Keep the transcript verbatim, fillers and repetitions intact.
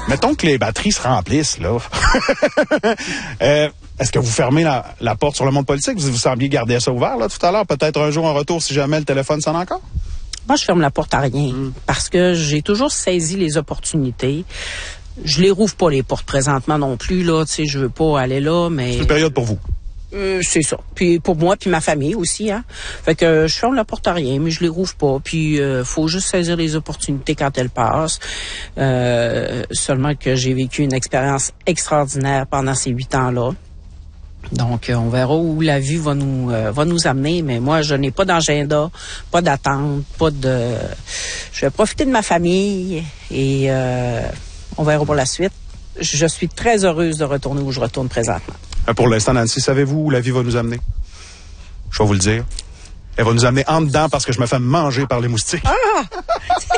Mettons que les batteries se remplissent, là. euh, est-ce que vous fermez la, la porte sur le monde politique? Vous, vous sembliez garder ça ouvert, là, tout à l'heure? Peut-être un jour en retour, si jamais le téléphone sonne encore? Moi, je ferme la porte à rien. Mm. Parce que j'ai toujours saisi les opportunités. Je les rouvre pas, les portes, présentement non plus, là. Tu sais, je veux pas aller là, mais... C'est une période pour vous. Euh, c'est ça. Puis pour moi, puis ma famille aussi, hein. Fait que euh, je ferme la porte à rien, mais je les rouvre pas. Puis euh, faut juste saisir les opportunités quand elles passent. Euh, seulement que j'ai vécu une expérience extraordinaire pendant ces huit ans-là. Donc, euh, on verra où la vie va nous euh, va nous amener. Mais moi, je n'ai pas d'agenda, pas d'attente, pas de... Je vais profiter de ma famille et euh, on verra pour la suite. Je suis très heureuse de retourner où je retourne présentement. Pour l'instant, Nancy, savez-vous où la vie va nous amener? Je vais vous le dire. Elle va nous amener en dedans parce que je me fais manger par les moustiques. Ah!